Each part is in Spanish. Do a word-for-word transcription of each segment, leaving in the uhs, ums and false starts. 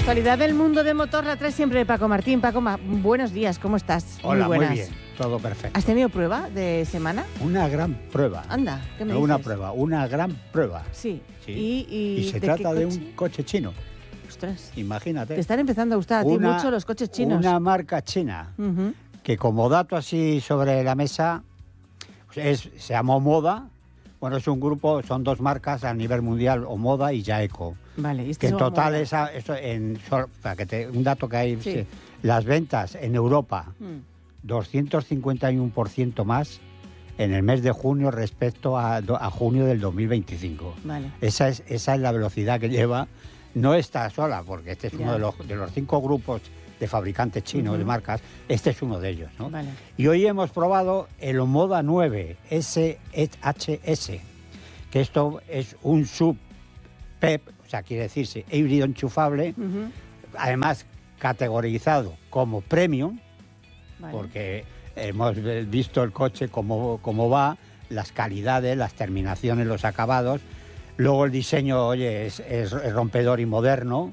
actualidad del mundo de motor la trae siempre Paco Martín. Paco, buenos días, ¿cómo estás? Hola, muy, muy bien, todo perfecto. ¿Has tenido prueba de semana? Una gran prueba. Anda, ¿qué me no dices? una prueba, una gran prueba. Sí. Sí. ¿Y, y, y se de trata qué de coche? un coche chino. Ostras. Imagínate. Te están empezando a gustar a ti Una- mucho los coches chinos. Una marca china Ujú. que, como dato así sobre la mesa, pues es, se llama Omoda. Bueno, es un grupo, son dos marcas a nivel mundial, Omoda y Jaeco. Vale, y este Que en es total, Omoda. esa, eso en, sol- para que te, un dato que hay, Sí. sí, las ventas en Europa, Mm. doscientos cincuenta y uno por ciento más en el mes de junio respecto a, do- a junio del dos mil veinticinco. Vale. Esa es, esa es la velocidad que lleva. No está sola, porque este es Ya. uno de los, de los cinco grupos de fabricantes chinos, Ujú. de marcas, este es uno de ellos, ¿no? Vale. Y hoy hemos probado el Omoda nueve S H S, que esto es un sub P E P, o sea, quiere decirse híbrido enchufable, Ujú. además categorizado como premium, Vale. porque hemos visto el coche cómo, cómo va, las calidades, las terminaciones, los acabados. Luego el diseño, oye, es, es rompedor y moderno.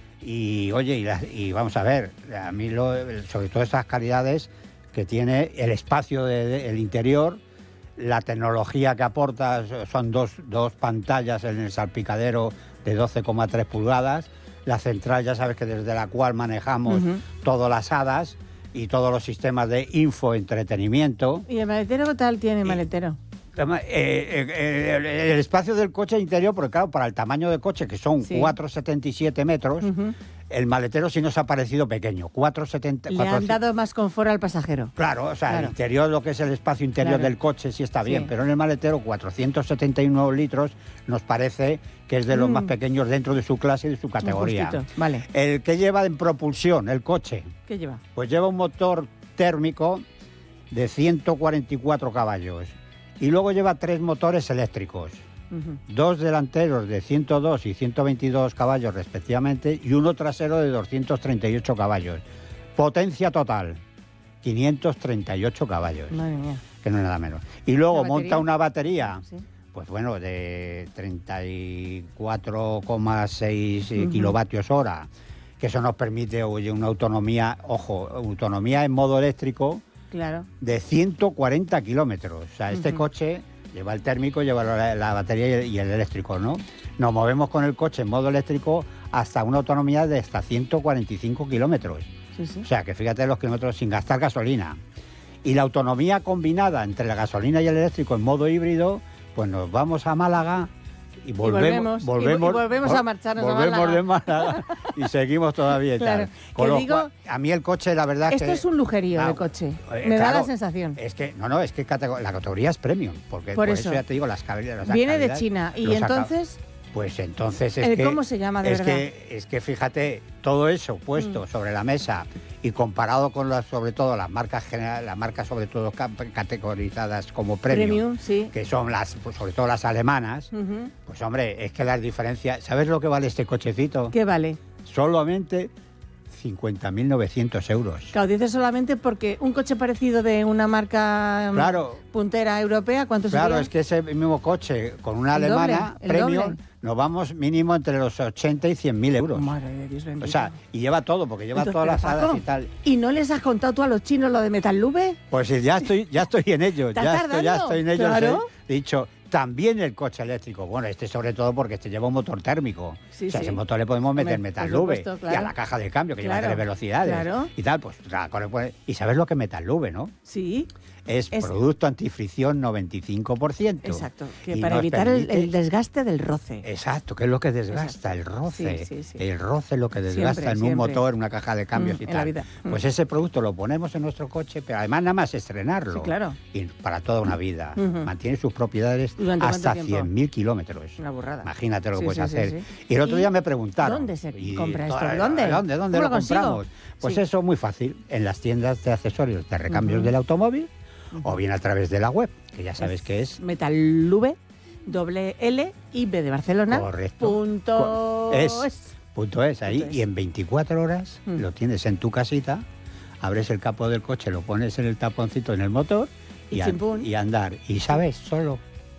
Y oye, y, la- y vamos a ver, a mí lo- sobre todo esas calidades que tiene el espacio del interior, la tecnología que aporta, son dos, dos pantallas en el salpicadero de doce coma tres pulgadas, la central ya sabes que desde la cual manejamos Ujú. todas las hadas y todos los sistemas de infoentretenimiento. ¿Y el maletero qué tal tiene Y- maletero? Eh, eh, eh, el, el espacio del coche interior, porque claro, para el tamaño del coche, que son Sí. cuatro coma setenta y siete metros, Ujú. el maletero sí nos ha parecido pequeño, cuatro coma setenta. Le han dado más confort al pasajero. Claro, o sea, Claro. el interior, lo que es el espacio interior Claro. del coche sí está bien, Sí. pero en el maletero cuatrocientos setenta y nueve litros nos parece que es de los Mm. más pequeños dentro de su clase y de su Un categoría. justito. Vale. El que lleva en propulsión el coche, ¿Qué lleva? pues lleva un motor térmico de ciento cuarenta y cuatro caballos y luego lleva tres motores eléctricos. Ujú. Dos delanteros de ciento dos y ciento veintidós caballos respectivamente y uno trasero de doscientos treinta y ocho caballos. Potencia total, quinientos treinta y ocho caballos, Madre mía. que no es nada menos. Y luego ¿La batería? monta una batería, Sí. pues bueno, de treinta y cuatro coma seis Ujú. kilovatios hora, que eso nos permite, oye, una autonomía, ojo, autonomía en modo eléctrico Claro. de ciento cuarenta kilómetros. O sea, este Ujú. coche lleva el térmico, lleva la, la batería y el, y el eléctrico, ¿no? Nos movemos con el coche en modo eléctrico hasta una autonomía de hasta ciento cuarenta y cinco kilómetros. Sí, sí. O sea, que fíjate los kilómetros sin gastar gasolina. Y la autonomía combinada entre la gasolina y el eléctrico en modo híbrido, pues nos vamos a Málaga y volvemos, volvemos, y vo- y volvemos a marcharnos a volvemos Málaga. de Málaga y seguimos todavía y Claro, tal. que Con lo digo- cual, a mí el coche, la verdad Esto que... es un lujerío Ah, de coche. eh, Me da claro, la sensación. Es que, no, no, es que catego- la categoría es premium, porque Por por, eso. eso. ya te digo, las calidades... Viene de China. Y los acab- entonces, Pues entonces es ¿el que... cómo se llama de es verdad? que, es que fíjate, todo eso puesto Mm. sobre la mesa y comparado con las, sobre todo las marcas general, las marcas sobre todo ca- categorizadas como premium, Premium, sí. que son las, pues, sobre todo las alemanas, Ujú. pues hombre, es que las diferencias... ¿Sabes lo que vale este cochecito? ¿Qué vale? Solamente cincuenta mil novecientos euros. Claro, dices solamente porque un coche parecido de una marca mm, Claro. puntera europea, ¿cuánto Claro, sería? es que ese mismo coche con una El doble, alemana el premium doble. nos vamos mínimo entre los ochenta y cien mil euros. Madre de Dios bendito. O sea, y lleva todo, porque lleva Entonces, todas las pero, hadas Paco, y tal. ¿Y no les has contado tú a los chinos lo de Metallube? Pues sí, ya estoy, ya estoy en ello, ¿Estás ya estoy, ya tardando? estoy en ello. Claro. He dicho, también el coche eléctrico. Bueno, este sobre todo porque este lleva un motor térmico. Sí, o sea, sí. ese motor le podemos meter Hombre, por Metallube supuesto, y claro. a la caja de cambio, que Claro, lleva tres velocidades claro. y tal. Pues, claro, con el- pues, y sabes lo que es Metallube, ¿no? Sí, Es, Es- producto antifricción noventa y cinco por ciento. exacto. Que Y para nos evitar el, permite- el desgaste del roce. Exacto, que es lo que desgasta, Exacto. el roce. Sí, sí, sí. El roce es lo que desgasta Siempre, en un siempre. motor, en una caja de cambios Mm, y en tal. la vida. Mm. Pues ese producto lo ponemos en nuestro coche, pero además nada más estrenarlo. Sí, claro. Y para toda una vida. Ujú. Mantiene sus propiedades ¿Durante cuánto hasta tiempo? cien mil kilómetros. Una burrada. Imagínate lo que Sí, puedes sí, sí, hacer. sí. Y el otro ¿Y día me preguntaron. dónde se y compra esto? toda- ¿Dónde? ¿Dónde, dónde ¿Cómo lo lo consigo? compramos? Pues Sí. eso muy fácil. En las tiendas de accesorios de recambios Ujú. del automóvil o bien a través de la web, que ya sabes que es... Metallube, doble L y B de Barcelona. Correcto. Punto Co- es. es. Punto es, ahí, Punto es. y en veinticuatro horas Mm. lo tienes en tu casita, abres el capó del coche, lo pones en el taponcito en el motor Y y, a- chimpún. y andar. Y sabes, solo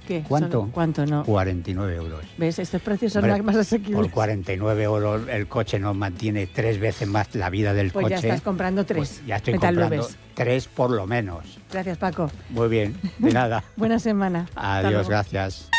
¿Qué? ¿Cuánto? Son- ¿Cuánto no? cuarenta y nueve euros. ¿Ves? Estos precios son Hombre, más asequibles. Por cuarenta y nueve euros el coche nos mantiene tres veces más la vida del Pues coche. ya estás comprando tres. Pues ya estoy ¿Qué tal lo comprando ves? tres por lo menos. Gracias, Paco. Muy bien, de nada. Buena semana. Hasta Adiós, luego. gracias.